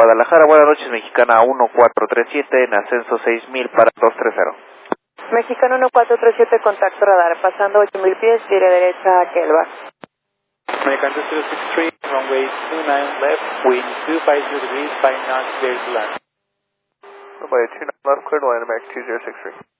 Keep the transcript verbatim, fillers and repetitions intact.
Guadalajara, buenas noches, Mexicana uno cuatro tres siete en ascenso seis mil para dos tres cero. Mexicano uno cuatro tres siete, contacto radar, pasando ocho mil pies, diré derecha a Kelva. American two zero six three, runway two nine left, wind two five zero degrees, five knots, clear to land. Runway two nine left, clear to land, American two zero six three.